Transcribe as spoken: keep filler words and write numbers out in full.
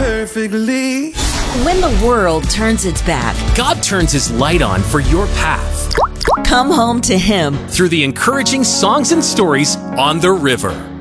perfectly. When the world turns its back, God turns His light on for your path come home to Him through the encouraging songs and stories on the river.